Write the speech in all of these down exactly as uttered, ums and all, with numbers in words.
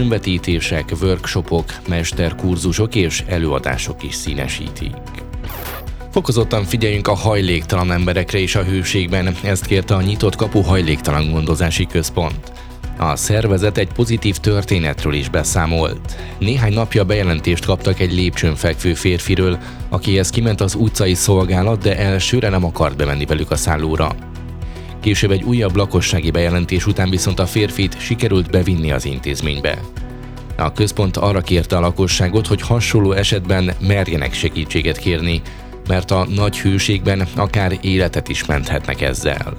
filmvetítések, workshopok, mesterkurzusok és előadások is színesítik. Fokozottan figyeljünk a hajléktalan emberekre is a hőségben, ezt kérte a Nyitott Kapu Hajléktalan Gondozási Központ. A szervezet egy pozitív történetről is beszámolt. Néhány napja bejelentést kaptak egy lépcsőn fekvő férfiről, akihez kiment az utcai szolgálat, de elsőre nem akart bemenni velük a szállóra. Később egy újabb lakossági bejelentés után viszont a férfit sikerült bevinni az intézménybe. A központ arra kérte a lakosságot, hogy hasonló esetben merjenek segítséget kérni, mert a nagy hőségben akár életet is menthetnek ezzel.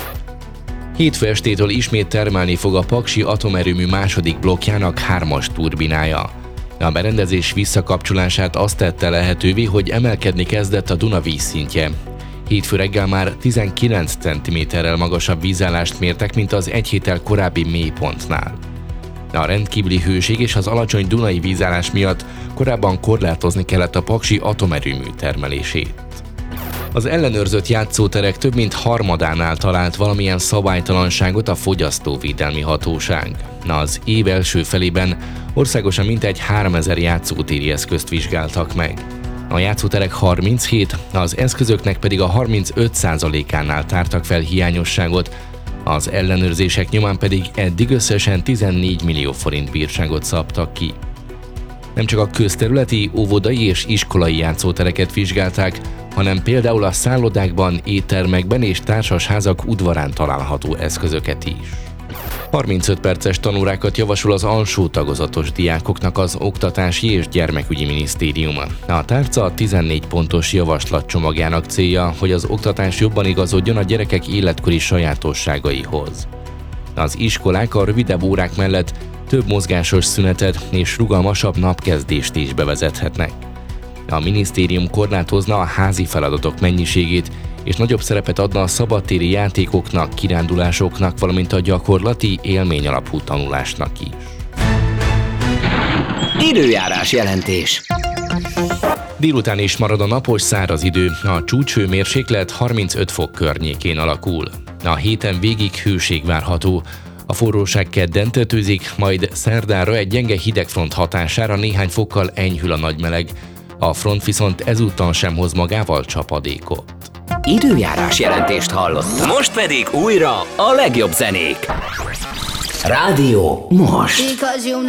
Hétfő estétől ismét termelni fog a Paksi atomerőmű második blokkjának hármas turbinája. A berendezés visszakapcsolását azt tette lehetővé, hogy emelkedni kezdett a Duna vízszintje. Hétfő reggel már tizenkilenc centiméterrel magasabb vízállást mértek, mint az egy héttel korábbi mélypontnál. A rendkívüli hőség és az alacsony dunai vízállás miatt korábban korlátozni kellett a Paksi atomerőmű termelését. Az ellenőrzött játszóterek több mint harmadánál talált valamilyen szabálytalanságot a Fogyasztóvédelmi Hatóság. Az év első felében országosan mintegy háromezer játszótéri eszközt vizsgáltak meg. A játszóterek harminchét, az eszközöknek pedig a harmincöt százalékánál tártak fel hiányosságot, az ellenőrzések nyomán pedig eddig összesen tizennégy millió forint bírságot szabtak ki. Nem csak a közterületi, óvodai és iskolai játszótereket vizsgálták, hanem például a szállodákban, éttermekben és társasházak udvarán található eszközöket is. harmincöt perces tanórákat javasol az alsó tagozatos diákoknak az Oktatási és Gyermekügyi Minisztérium. A tárca tizennégy pontos javaslatcsomagjának célja, hogy az oktatás jobban igazodjon a gyerekek életkori sajátosságaihoz. Az iskolák a rövidebb órák mellett több mozgásos szünetet és rugalmasabb napkezdést is bevezethetnek. A minisztérium korlátozna a házi feladatok mennyiségét, és nagyobb szerepet adna a szabadtéri játékoknak, kirándulásoknak, valamint a gyakorlati, élmény alapú tanulásnak is. Időjárás jelentés. Délután is marad a napos, száraz idő, a csúcshőmérséklet harmincöt fok környékén alakul. A héten végig hőség várható. A forróság kedden tetőzik, majd szerdára egy gyenge hidegfront hatására néhány fokkal enyhül a nagymeleg. A front viszont ezúttal sem hoz magával csapadékot. Időjárás jelentést hallottak. Most pedig újra a legjobb zenék. Rádió Most.